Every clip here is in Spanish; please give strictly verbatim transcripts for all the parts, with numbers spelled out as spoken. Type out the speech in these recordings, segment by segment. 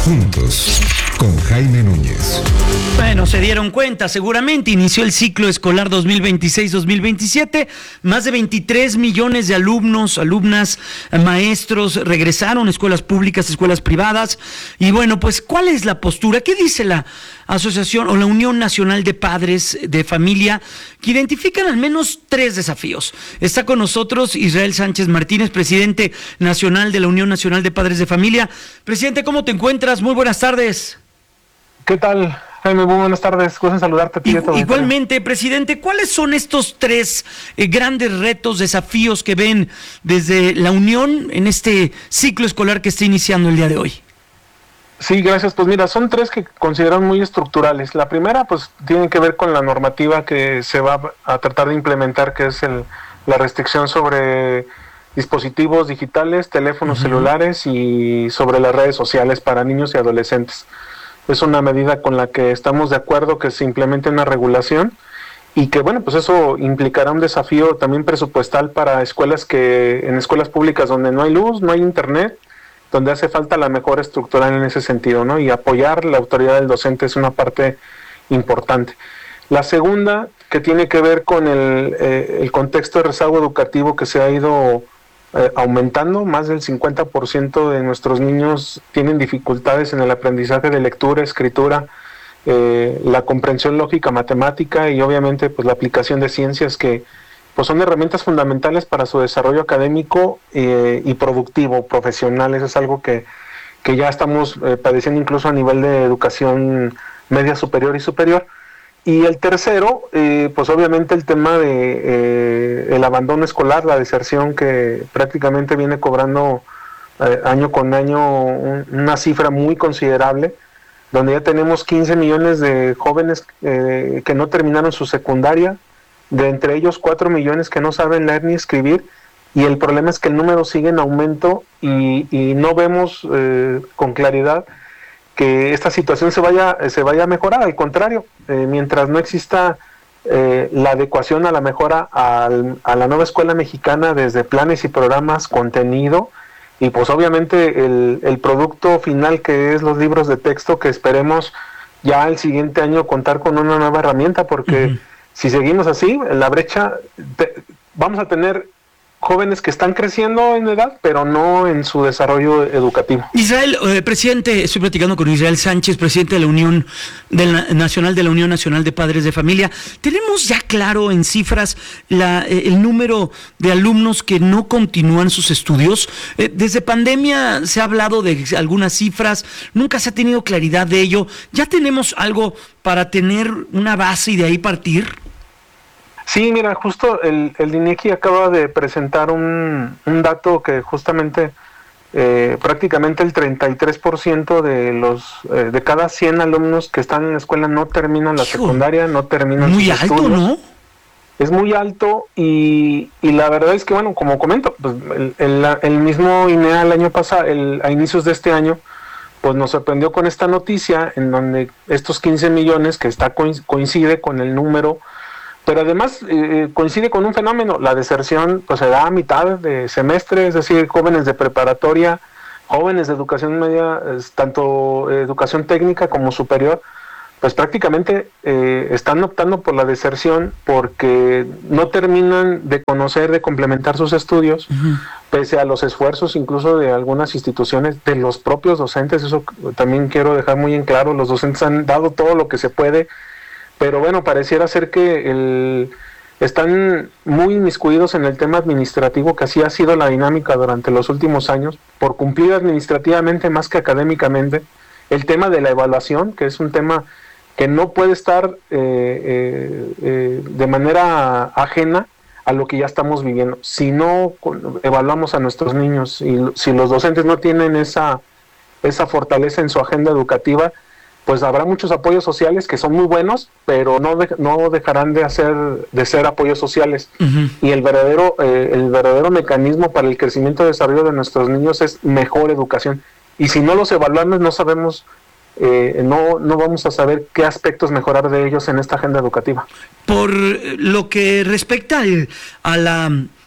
Juntos, con Jaime Núñez. Bueno, se dieron cuenta, seguramente inició el ciclo escolar dos mil veintiséis dos mil veintisiete, más de veintitrés millones de alumnos, alumnas, maestros regresaron a escuelas públicas, escuelas privadas, y bueno, pues, ¿cuál es la postura? ¿Qué dice la Asociación o la Unión Nacional de Padres de Familia, que identifican al menos tres desafíos? Está con nosotros Israel Sánchez Martínez, presidente nacional de la Unión Nacional de Padres de Familia. Presidente, ¿cómo te encuentras? Muy buenas tardes. ¿Qué tal, Jaime? Muy buenas tardes. Gusto en saludarte a ti. Igual, igualmente, presidente, ¿cuáles son estos tres eh, grandes retos, desafíos que ven desde la Unión en este ciclo escolar que está iniciando el día de hoy? Sí, gracias. Pues mira, son tres que consideran muy estructurales. La primera, pues, tiene que ver con la normativa que se va a tratar de implementar, que es el, la restricción sobre dispositivos digitales, teléfonos uh-huh. celulares y sobre las redes sociales para niños y adolescentes. Es una medida con la que estamos de acuerdo que se implemente una regulación y que, bueno, pues eso implicará un desafío también presupuestal para escuelas que, en escuelas públicas donde no hay luz, no hay internet, donde hace falta la mejora estructural en ese sentido, ¿no? Y apoyar la autoridad del docente es una parte importante. La segunda, que tiene que ver con el, eh, el contexto de rezago educativo que se ha ido Eh, aumentando. Más del cincuenta por ciento de nuestros niños tienen dificultades en el aprendizaje de lectura, escritura, eh, la comprensión lógica, matemática y obviamente pues la aplicación de ciencias que pues son herramientas fundamentales para su desarrollo académico eh, y productivo, profesional. Eso es algo que, que ya estamos eh, padeciendo incluso a nivel de educación media superior y superior. Y el tercero, eh, pues obviamente el tema de eh, el abandono escolar, la deserción que prácticamente viene cobrando eh, año con año un, una cifra muy considerable, donde ya tenemos quince millones de jóvenes eh, que no terminaron su secundaria, de entre ellos cuatro millones que no saben leer ni escribir, y el problema es que el número sigue en aumento y, y no vemos eh, con claridad que esta situación se vaya se vaya a mejorar. Al contrario, eh, mientras no exista eh, la adecuación a la mejora al, a la nueva escuela mexicana desde planes y programas, contenido y pues obviamente el, el producto final que es los libros de texto, que esperemos ya el siguiente año contar con una nueva herramienta, porque uh-huh. si seguimos así, en la brecha, te, vamos a tener jóvenes que están creciendo en edad, pero no en su desarrollo educativo. Israel, eh, presidente, estoy platicando con Israel Sánchez, presidente de la Unión de la, Nacional de la Unión Nacional de Padres de Familia. ¿Tenemos ya claro en cifras la, eh, el número de alumnos que no continúan sus estudios? Eh, desde pandemia se ha hablado de algunas cifras, nunca se ha tenido claridad de ello. ¿Ya tenemos algo para tener una base y de ahí partir? Sí, mira, justo el, el INEGI acaba de presentar un, un dato que justamente eh, prácticamente el treinta y tres por ciento de los eh, de cada cien alumnos que están en la escuela no terminan la secundaria, no terminan muy sus alto, estudios. ¿no? Es muy alto y, y la verdad es que, bueno, como comento, pues el, el, el mismo INEA el año pasado, el, a inicios de este año, pues nos sorprendió con esta noticia en donde estos quince millones, que está coincide con el número, pero además eh, coincide con un fenómeno. La deserción pues se da a mitad de semestre, es decir, jóvenes de preparatoria, jóvenes de educación media, es, tanto eh, educación técnica como superior, pues prácticamente eh, están optando por la deserción porque no terminan de conocer, de complementar sus estudios, uh-huh. pese a los esfuerzos incluso de algunas instituciones, de los propios docentes. Eso también quiero dejar muy en claro, los docentes han dado todo lo que se puede, pero bueno, pareciera ser que el, están muy inmiscuidos en el tema administrativo, que así ha sido la dinámica durante los últimos años, por cumplir administrativamente más que académicamente. El tema de la evaluación, que es un tema que no puede estar eh, eh, eh, de manera ajena a lo que ya estamos viviendo. Si no evaluamos a nuestros niños y si los docentes no tienen esa, esa fortaleza en su agenda educativa, pues habrá muchos apoyos sociales que son muy buenos, pero no de, no dejarán de hacer de ser apoyos sociales. Uh-huh. Y el verdadero eh, el verdadero mecanismo para el crecimiento y desarrollo de nuestros niños es mejor educación. Y si no los evaluamos, no sabemos, eh, no no vamos a saber qué aspectos mejorar de ellos en esta agenda educativa. Por lo que respecta al, a la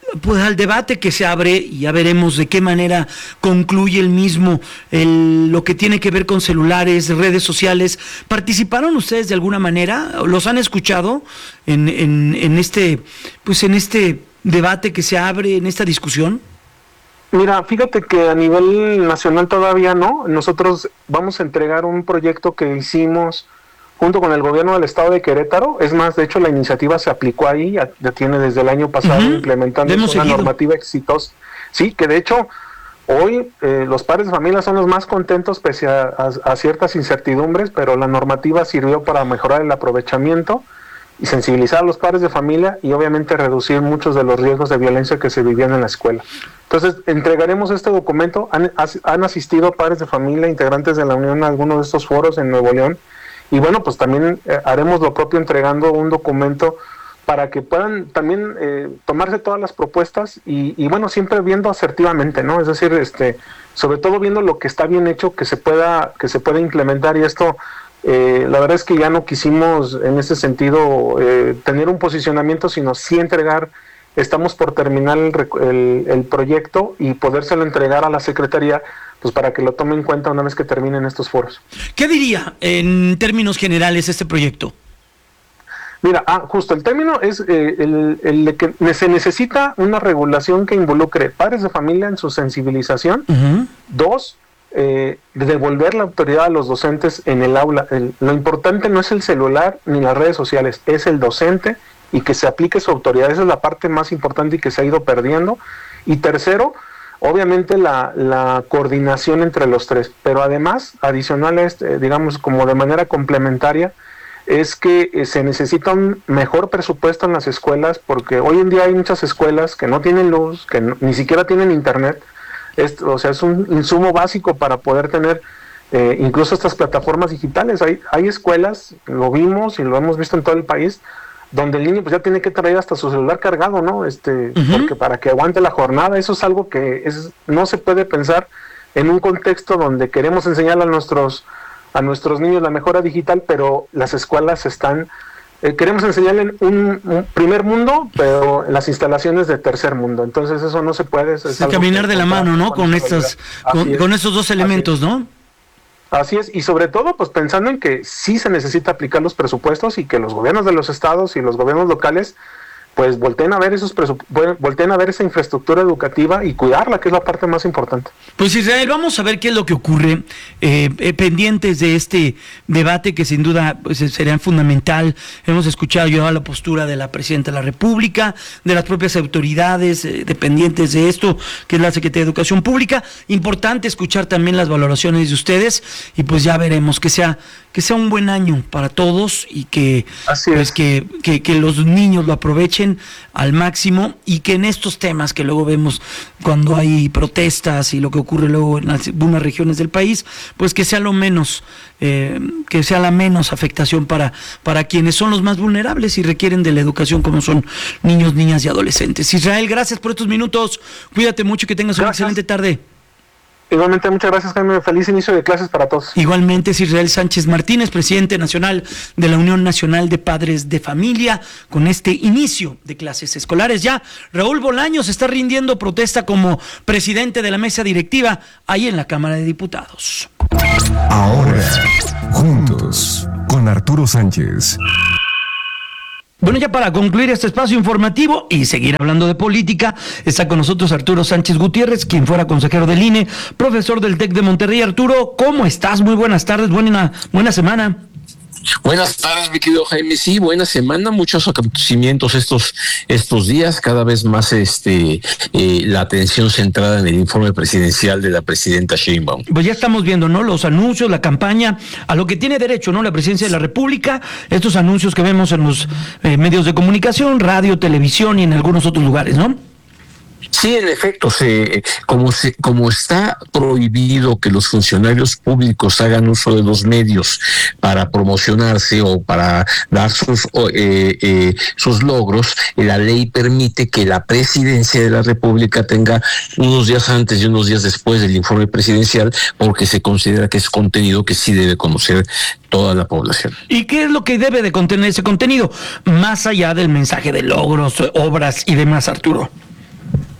pues al debate que se abre, y ya veremos de qué manera concluye el mismo, el, lo que tiene que ver con celulares, redes sociales. ¿Participaron ustedes de alguna manera? ¿Los han escuchado en, en, en este, pues en este debate que se abre, en esta discusión? Mira, fíjate que a nivel nacional todavía no. Nosotros vamos a entregar un proyecto que hicimos junto con el gobierno del estado de Querétaro. Es más, de hecho la iniciativa se aplicó ahí, ya, ya tiene desde el año pasado uh-huh. implementando una seguido. normativa exitosa. Sí, que de hecho hoy eh, los padres de familia son los más contentos pese a, a, a ciertas incertidumbres, pero la normativa sirvió para mejorar el aprovechamiento y sensibilizar a los padres de familia y obviamente reducir muchos de los riesgos de violencia que se vivían en la escuela. Entonces, entregaremos este documento. Han, han asistido padres de familia, integrantes de la Unión a algunos de estos foros en Nuevo León. Y bueno, pues también eh, haremos lo propio entregando un documento para que puedan también eh, tomarse todas las propuestas y, y bueno, siempre viendo asertivamente, ¿no? Es decir, este, sobre todo viendo lo que está bien hecho, que se pueda, que se pueda implementar. Y esto, eh, la verdad es que ya no quisimos en ese sentido eh, tener un posicionamiento, sino sí entregar. Estamos por terminar el, el, el proyecto y podérselo entregar a la Secretaría, pues para que lo tome en cuenta una vez que terminen estos foros. ¿Qué diría en términos generales este proyecto? Mira, ah, justo el término es eh, el, el de que se necesita una regulación que involucre padres de familia en su sensibilización. Uh-huh. Dos, eh, devolver la autoridad a los docentes en el aula. El, lo importante no es el celular ni las redes sociales, es el docente y que se aplique su autoridad. Esa es la parte más importante y que se ha ido perdiendo. Y tercero, obviamente la, la coordinación entre los tres, pero además, adicional a este, digamos como de manera complementaria, es que eh, se necesita un mejor presupuesto en las escuelas, porque hoy en día hay muchas escuelas que no tienen luz, que no, ni siquiera tienen internet. Esto, o sea, es un insumo básico para poder tener eh, incluso estas plataformas digitales. Hay, hay escuelas, lo vimos y lo hemos visto en todo el país, donde el niño pues ya tiene que traer hasta su celular cargado, ¿no? Este, uh-huh. porque para que aguante la jornada. Eso es algo que es, no se puede pensar en un contexto donde queremos enseñar a nuestros a nuestros niños la mejora digital, pero las escuelas están eh, queremos enseñarle un, un primer mundo, pero en las instalaciones de tercer mundo. Entonces eso no se puede. Es sí, caminar de la mano, ¿no? Con estos con, con estos dos elementos, ¿no? Así es, y sobre todo pues pensando en que sí se necesita aplicar los presupuestos y que los gobiernos de los estados y los gobiernos locales pues volteen a ver esos presup- volteen a ver esa infraestructura educativa y cuidarla, que es la parte más importante. Pues Israel, vamos a ver qué es lo que ocurre, eh, eh, pendientes de este debate que sin duda pues, será fundamental. Hemos escuchado ya la postura de la Presidenta de la República, de las propias autoridades eh, dependientes de esto, que es la Secretaría de Educación Pública. Importante escuchar también las valoraciones de ustedes y pues ya veremos que sea que sea un buen año para todos y que pues que, que, que los niños lo aprovechen al máximo y que en estos temas que luego vemos cuando hay protestas y lo que ocurre luego en algunas regiones del país, pues que sea lo menos, eh, que sea la menos afectación para, para quienes son los más vulnerables y requieren de la educación como son niños, niñas y adolescentes. Israel, gracias por estos minutos, cuídate mucho y que tengas una excelente tarde. Igualmente, muchas gracias, Jaime. Feliz inicio de clases para todos. Igualmente es Israel Sánchez Martínez, presidente nacional de la Unión Nacional de Padres de Familia, con este inicio de clases escolares. Ya Raúl Bolaños está rindiendo protesta como presidente de la mesa directiva ahí en la Cámara de Diputados. Ahora, juntos, con Arturo Sánchez. Bueno, ya para concluir este espacio informativo y seguir hablando de política, está con nosotros Arturo Sánchez Gutiérrez, quien fuera consejero del I N E, profesor del TEC de Monterrey. Arturo, ¿cómo estás? Muy buenas tardes, buena, buena semana. Buenas tardes, mi querido Jaime. Sí, buena semana, muchos acontecimientos estos estos días, cada vez más este eh, la atención centrada en el informe presidencial de la presidenta Sheinbaum. Pues ya estamos viendo, ¿no? Los anuncios, la campaña, a lo que tiene derecho, ¿no? La presidencia de la República, estos anuncios que vemos en los eh, medios de comunicación, radio, televisión y en algunos otros lugares, ¿no? Sí, en efecto, se, como, se, como está prohibido que los funcionarios públicos hagan uso de los medios para promocionarse o para dar sus, eh, eh, sus logros, la ley permite que la presidencia de la República tenga unos días antes y unos días después del informe presidencial, porque se considera que es contenido que sí debe conocer toda la población. ¿Y qué es lo que debe de contener ese contenido? Más allá del mensaje de logros, obras y demás, Arturo.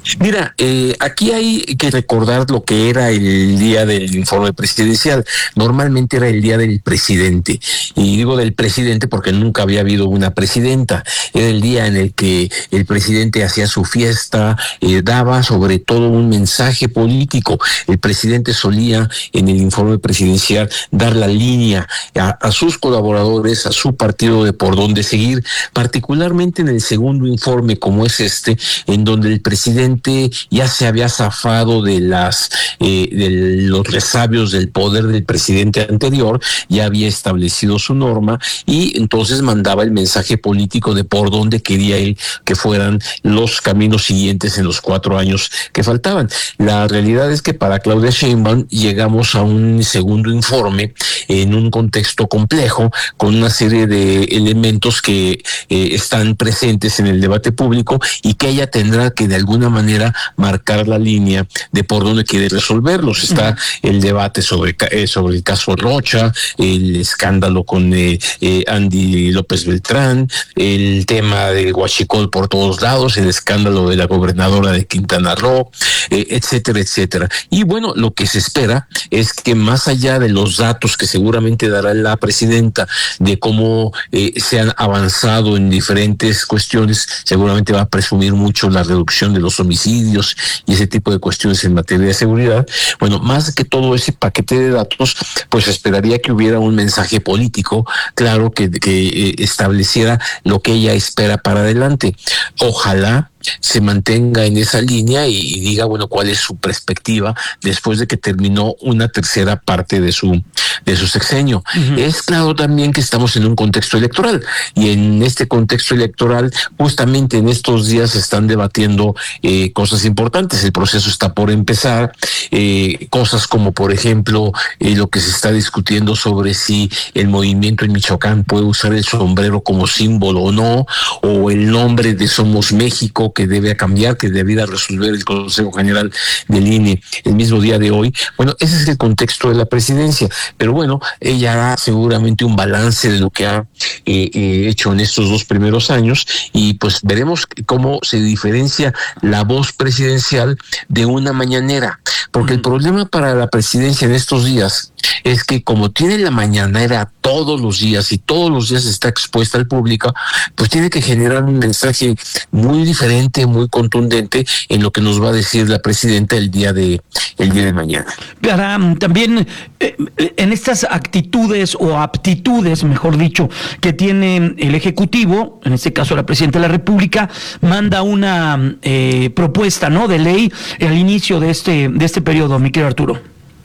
Mira, eh, aquí hay que recordar lo que era el día del informe presidencial. Normalmente era el día del presidente. Y digo del presidente porque nunca había habido una presidenta. Era el día en el que el presidente hacía su fiesta, eh, daba sobre todo un mensaje político. El presidente solía en el informe presidencial dar la línea a, a sus colaboradores, a su partido de por dónde seguir, particularmente en el segundo informe como es este, en donde el presidente ya se había zafado de las eh, de los resabios del poder del presidente anterior, ya había establecido su norma y entonces mandaba el mensaje político de por dónde quería él que fueran los caminos siguientes en los cuatro años que faltaban. La realidad es que para Claudia Sheinbaum llegamos a un segundo informe en un contexto complejo, con una serie de elementos que eh, están presentes en el debate público y que ella tendrá que de alguna manera marcar la línea de por dónde quiere resolverlos. Está el debate sobre, eh, sobre el caso Rocha, el escándalo con eh, eh, Andy López Beltrán, el tema de Huachicol por todos lados, el escándalo de la gobernadora de Quintana Roo, eh, etcétera, etcétera. Y bueno, lo que se espera es que más allá de los datos que seguramente dará la presidenta de cómo eh, se han avanzado en diferentes cuestiones, seguramente va a presumir mucho la reducción de los homicidios y ese tipo de cuestiones en materia de seguridad. Bueno, más que todo ese paquete de datos, pues esperaría que hubiera un mensaje político claro que, que eh, estableciera lo que ella espera para adelante. Ojalá se mantenga en esa línea y, y diga, bueno, cuál es su perspectiva después de que terminó una tercera parte de su de su sexenio. Uh-huh. Es claro también que estamos en un contexto electoral y en este contexto electoral justamente en estos días se están debatiendo eh, cosas importantes. El proceso está por empezar, eh, cosas como por ejemplo eh, lo que se está discutiendo sobre si el movimiento en Michoacán puede usar el sombrero como símbolo o no, o el nombre de Somos México que debe cambiar, que debiera resolver el Consejo General del I N E el mismo día de hoy. Bueno, ese es el contexto de la presidencia, pero bueno, ella hará seguramente un balance de lo que ha eh, eh, hecho en estos dos primeros años y pues veremos cómo se diferencia la voz presidencial de una mañanera, porque el problema para la presidencia en estos días es que como tiene la mañanera todos los días y todos los días está expuesta al público, pues tiene que generar un mensaje muy diferente, muy contundente en lo que nos va a decir la presidenta el día de el día de mañana. Para también eh, en estas actitudes o aptitudes, mejor dicho, que tiene el Ejecutivo, en este caso la Presidenta de la República, manda una eh, propuesta, ¿no?, de ley al inicio de este de este periodo, mi querido Arturo.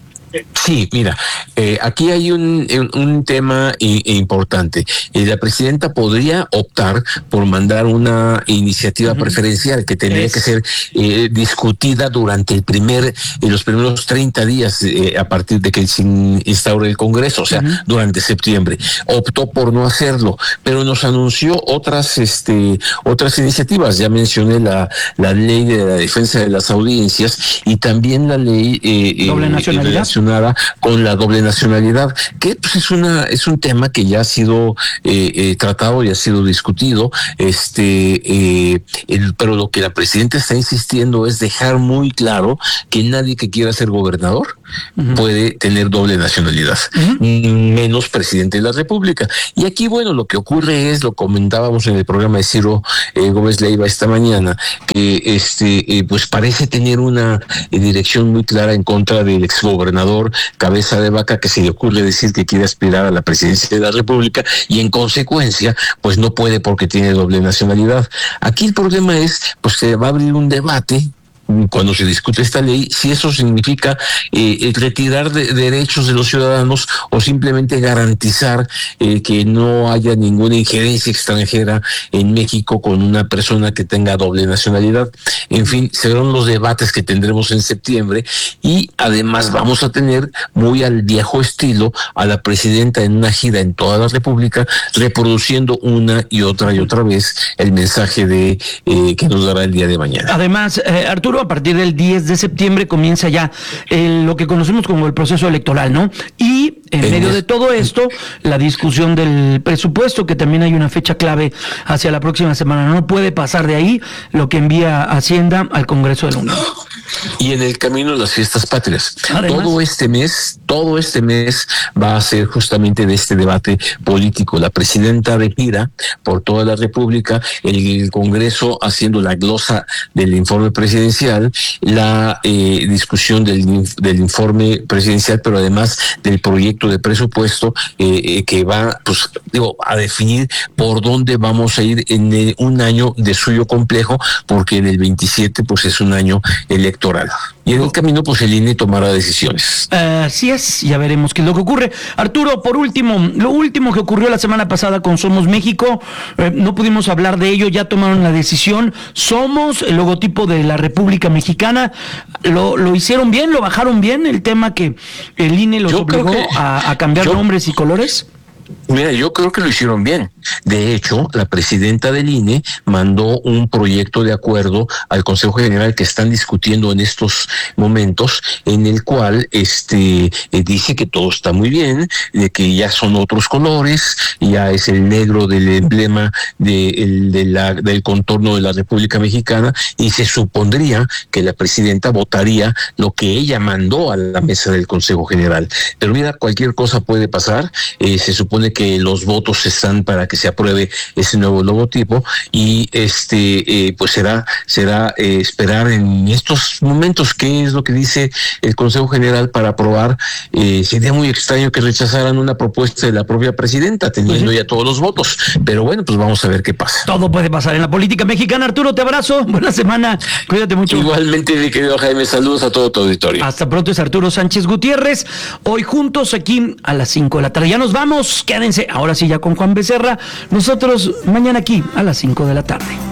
Sí, mira, eh, aquí hay un, un tema importante. Eh, la presidenta podría optar por mandar una iniciativa uh-huh. preferencial que tendría es. que ser eh, discutida durante el primer, eh, los primeros treinta días eh, a partir de que se instaure el Congreso, o sea, uh-huh. durante septiembre. Optó por no hacerlo, pero nos anunció otras, este, otras iniciativas. Ya mencioné la, la ley de la defensa de las audiencias y también la ley eh, doble nacionalidad. Eh, con la doble nacionalidad, que pues es una es un tema que ya ha sido eh, eh, tratado y ha sido discutido, este eh, el, pero lo que la presidenta está insistiendo es dejar muy claro que nadie que quiera ser gobernador uh-huh. puede tener doble nacionalidad, uh-huh. menos presidente de la República. Y aquí, bueno, lo que ocurre es, lo comentábamos en el programa de Ciro eh, Gómez Leiva esta mañana, que este eh, pues parece tener una eh, dirección muy clara en contra del exgobernador Cabeza de Vaca, que se le ocurre decir que quiere aspirar a la presidencia de la República y en consecuencia pues no puede porque tiene doble nacionalidad. Aquí el problema es pues que va a abrir un debate cuando se discute esta ley, si eso significa eh, retirar de, derechos de los ciudadanos o simplemente garantizar eh, que no haya ninguna injerencia extranjera en México con una persona que tenga doble nacionalidad. En fin, serán los debates que tendremos en septiembre y además vamos a tener muy al viejo estilo a la presidenta en una gira en toda la República reproduciendo una y otra y otra vez el mensaje de eh, que nos dará el día de mañana. Además, eh, Arturo, a partir del diez de septiembre comienza ya el, lo que conocemos como el proceso electoral, ¿no? Y en medio de todo esto, la discusión del presupuesto, que también hay una fecha clave hacia la próxima semana. No puede pasar de ahí lo que envía Hacienda al Congreso de la Unión. Y en el camino de las fiestas patrias. Además, todo este mes, todo este mes va a ser justamente de este debate político. La presidenta de gira por toda la República, el Congreso haciendo la glosa del informe presidencial, la eh, discusión del, del informe presidencial, pero además del proyecto de presupuesto eh, eh, que va, pues, digo, a definir por dónde vamos a ir en el, un año de suyo complejo, porque en el veintisiete, pues, es un año electoral. Y en el camino, pues, el I N E tomará decisiones. Uh, así es, ya veremos qué es lo que ocurre. Arturo, por último, lo último que ocurrió la semana pasada con Somos México, eh, no pudimos hablar de ello, ya tomaron la decisión. Somos, el logotipo de la República Mexicana, ¿lo, lo hicieron bien, lo bajaron bien, el tema que el I N E los Yo obligó creo que, a, a cambiar yo, nombres y colores? Mira, yo creo que lo hicieron bien. De hecho, la presidenta del I N E mandó un proyecto de acuerdo al Consejo General que están discutiendo en estos momentos, en el cual este eh, dice que todo está muy bien, de que ya son otros colores, ya es el negro del emblema de, el, de la, del contorno de la República Mexicana, y se supondría que la presidenta votaría lo que ella mandó a la mesa del Consejo General. Pero mira, cualquier cosa puede pasar. Eh, se supone que los votos están para que se apruebe ese nuevo logotipo, y este eh, pues será será eh, esperar en estos momentos qué es lo que dice el Consejo General para aprobar. Eh, sería muy extraño que rechazaran una propuesta de la propia presidenta teniendo pues sí. ya todos los votos, pero bueno, pues vamos a ver qué pasa. Todo puede pasar en la política mexicana. Arturo, te abrazo, buena semana, cuídate mucho. Igualmente, mi querido Jaime, saludos a todo tu auditorio. Hasta pronto. Es Arturo Sánchez Gutiérrez, hoy juntos aquí a las cinco de la tarde. Ya nos vamos, quédense ahora sí ya con Juan Becerra, nosotros mañana aquí a las cinco de la tarde.